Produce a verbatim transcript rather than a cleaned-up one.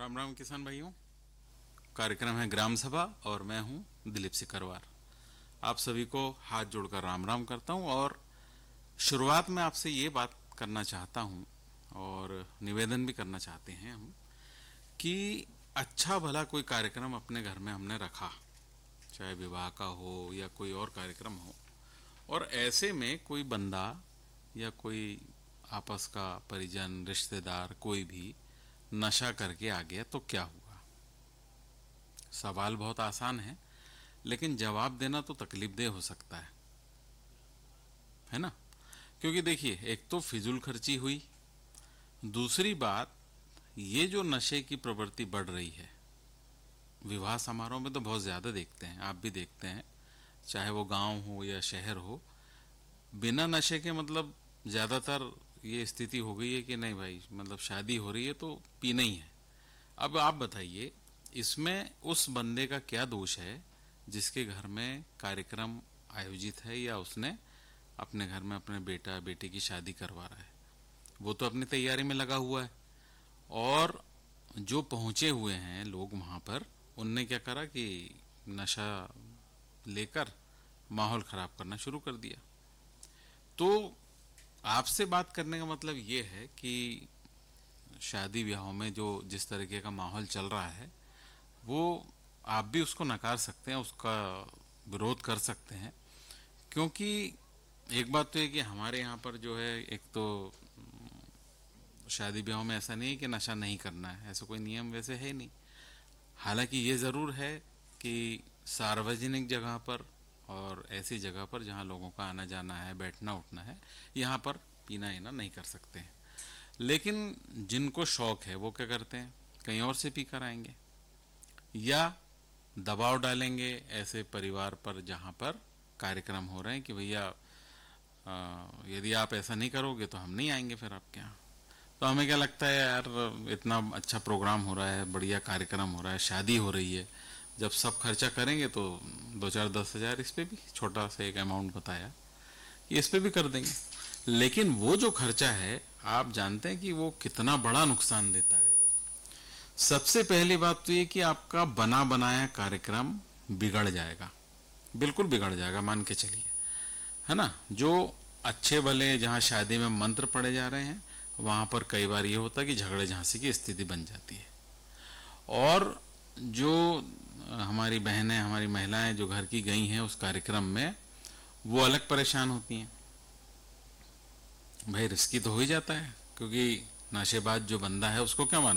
राम राम किसान भाइयों। कार्यक्रम है ग्राम सभा और मैं हूं दिलीप सिकरवार। आप सभी को हाथ जोड़कर राम राम करता हूं और शुरुआत में आपसे ये बात करना चाहता हूं और निवेदन भी करना चाहते हैं हम कि अच्छा भला कोई कार्यक्रम अपने घर में हमने रखा, चाहे विवाह का हो या कोई और कार्यक्रम हो, और ऐसे में कोई बंदा या कोई आपस का परिजन रिश्तेदार कोई भी नशा करके आ गया तो क्या हुआ। सवाल बहुत आसान है लेकिन जवाब देना तो तकलीफदेह हो सकता है है ना। क्योंकि देखिए, एक तो फिजूल खर्ची हुई, दूसरी बात ये जो नशे की प्रवृत्ति बढ़ रही है विवाह समारोह में तो बहुत ज़्यादा देखते हैं, आप भी देखते हैं, चाहे वो गांव हो या शहर हो, बिना नशे के मतलब ज़्यादातर ये स्थिति हो गई है कि नहीं भाई, मतलब शादी हो रही है तो पीना ही है। अब आप बताइए, इसमें उस बंदे का क्या दोष है जिसके घर में कार्यक्रम आयोजित है या उसने अपने घर में अपने बेटा बेटी की शादी करवा रहा है। वो तो अपनी तैयारी में लगा हुआ है और जो पहुंचे हुए हैं लोग वहां पर, उनने क्या करा कि नशा लेकर माहौल खराब करना शुरू कर दिया। तो आपसे बात करने का मतलब ये है कि शादी ब्याहों में जो जिस तरीके का माहौल चल रहा है वो आप भी उसको नकार सकते हैं, उसका विरोध कर सकते हैं। क्योंकि एक बात तो है कि हमारे यहाँ पर जो है, एक तो शादी ब्याहों में ऐसा नहीं है कि नशा नहीं करना है, ऐसा कोई नियम वैसे है नहीं। हालांकि ये ज़रूर है कि सार्वजनिक जगह पर और ऐसी जगह पर जहाँ लोगों का आना जाना है, बैठना उठना है, यहाँ पर पीना हीना नहीं कर सकते हैं। लेकिन जिनको शौक है वो क्या करते हैं, कहीं और से पी कर आएंगे या दबाव डालेंगे ऐसे परिवार पर जहाँ पर कार्यक्रम हो रहे हैं कि भैया यदि आप ऐसा नहीं करोगे तो हम नहीं आएंगे फिर आपके यहाँ। तो हमें क्या लगता है, यार इतना अच्छा प्रोग्राम हो रहा है, बढ़िया कार्यक्रम हो रहा है, शादी हो रही है, जब सब खर्चा करेंगे तो दो चार दस हजार इस पे भी, छोटा सा एक अमाउंट बताया, इस पे भी कर देंगे। लेकिन वो जो खर्चा है आप जानते हैं कि वो कितना बड़ा नुकसान देता है। सबसे पहली बात तो ये कि आपका बना बनाया कार्यक्रम बिगड़ जाएगा, बिल्कुल बिगड़ जाएगा, मान के चलिए, है ना। जो अच्छे भले जहाँ शादी में मंत्र पढ़े जा रहे हैं वहाँ पर कई बार ये होता है कि झगड़े झांसी की स्थिति बन जाती है। और जो हमारी बहनें, हमारी महिलाएं जो घर की गई हैं उस कार्यक्रम में, वो अलग परेशान होती हैं। भाई रिस्की तो हो ही जाता है, क्योंकि नशेबाज जो बंदा है उसको क्या मालूम